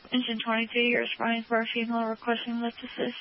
Engine 23, you're responding for a female requesting lift assist.